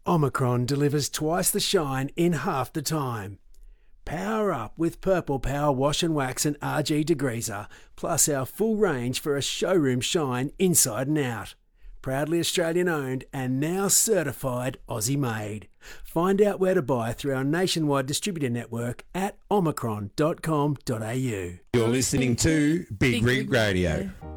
Omicron delivers twice the shine in half the time. Power up with Purple Power Wash and Wax and RG Degreaser, plus our full range for a showroom shine inside and out. Proudly Australian owned and now certified Aussie made. Find out where to buy through our nationwide distributor network at omicron.com.au. You're listening to Big Rig Radio.